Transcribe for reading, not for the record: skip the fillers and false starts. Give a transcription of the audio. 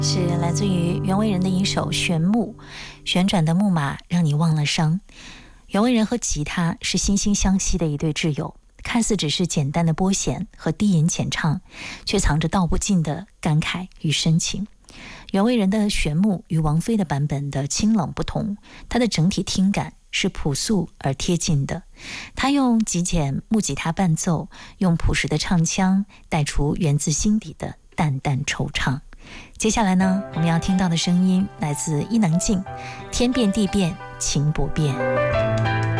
是来自于袁惟仁的一首《旋木》，旋转的木马让你忘了伤。袁惟仁和吉他是惺惺相惜的一对挚友，看似只是简单的拨弦和低吟浅唱，却藏着道不尽的感慨与深情。袁惟仁的《旋木》与王菲的版本的清冷不同，它的整体听感是朴素而贴近的。他用极简木吉他伴奏，用朴实的唱腔带出源自心底的淡淡惆怅。接下来呢，我们要听到的声音来自伊能静，天变地变情不变。